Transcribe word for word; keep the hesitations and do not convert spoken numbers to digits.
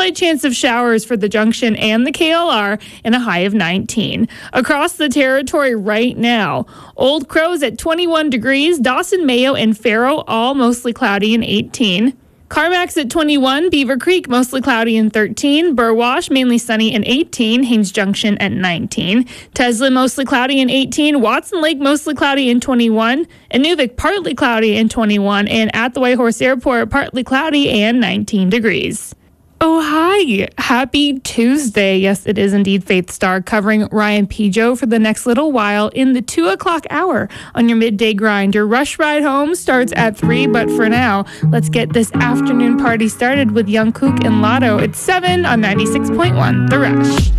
slight chance of showers for the Junction and the K L R and a high of nineteen. Across the territory right now, Old Crow's at twenty-one degrees, Dawson, Mayo, and Faro all mostly cloudy and eighteen. Carmack's at twenty-one, Beaver Creek mostly cloudy and thirteen, Burwash mainly sunny and eighteen, Haines Junction at nineteen, Tesla mostly cloudy and eighteen, Watson Lake mostly cloudy and twenty-one, Inuvik partly cloudy and twenty-one, and at the Whitehorse Airport partly cloudy and nineteen degrees. Oh, hi. Happy Tuesday. Yes, it is indeed Faith Star covering Ryan Pijo for the next little while in the two o'clock hour on your midday grind. Your rush ride home starts at three, but for now, let's get this afternoon party started with Young Kook and Lotto. It's seven on ninety-six point one, The Rush.